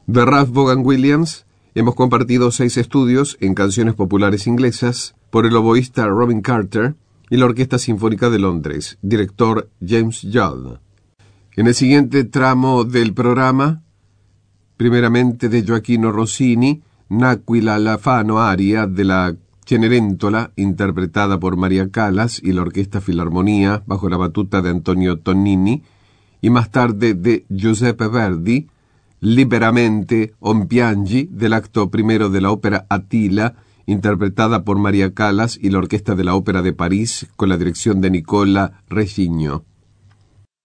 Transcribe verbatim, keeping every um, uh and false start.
De Ralph Vaughan Williams hemos compartido seis estudios en canciones populares inglesas por el oboísta Robin Carter y la Orquesta Sinfónica de Londres, director James Judd. En el siguiente tramo del programa, primeramente de Gioachino Rossini, N'Aquila la Fano aria de la Cenerentola, interpretada por María Callas y la Orquesta Filarmonía bajo la batuta de Antonio Tonini, y más tarde de Giuseppe Verdi, Liberamente on piangi, del acto primero de la ópera Attila, interpretada por María Callas y la Orquesta de la Ópera de París con la dirección de Nicola Resigno.